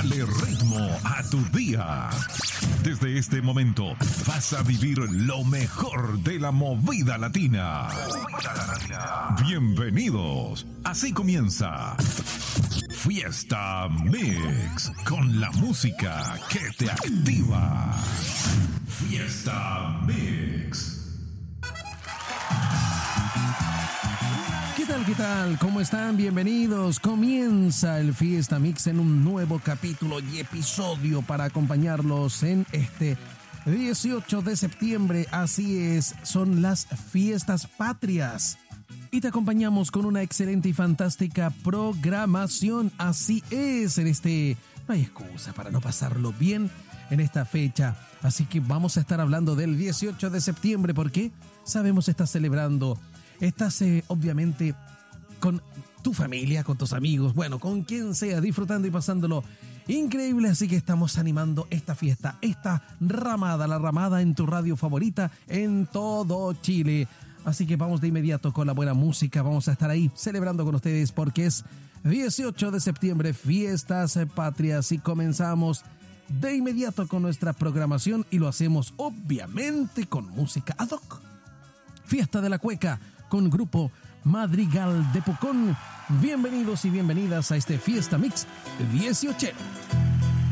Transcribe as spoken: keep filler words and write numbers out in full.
Dale ritmo a tu día. Desde este momento vas a vivir lo mejor de la movida latina. Bienvenidos. Así comienza Fiesta Mix, con la música que te activa. Fiesta Mix. ¿Qué tal, qué tal? ¿Cómo están? Bienvenidos. Comienza el Fiesta Mix en un nuevo capítulo y episodio para acompañarlos en este dieciocho de septiembre. Así es, son las fiestas patrias. Y te acompañamos con una excelente y fantástica programación. Así es, en este... no hay excusa para no pasarlo bien en esta fecha. Así que vamos a estar hablando del dieciocho de septiembre porque sabemos estás celebrando... Estás eh, obviamente con tu familia, con tus amigos, bueno, con quien sea, disfrutando y pasándolo increíble. Así que estamos animando esta fiesta, esta ramada, la ramada en tu radio favorita en todo Chile. Así que vamos de inmediato con la buena música. Vamos a estar ahí celebrando con ustedes porque es dieciocho de septiembre, fiestas patrias, y comenzamos de inmediato con nuestra programación y lo hacemos obviamente con música ad hoc. Fiesta de la Cueca con Grupo Madrigal de Pucón. Bienvenidos y bienvenidas a este Fiesta Mix dieciocho.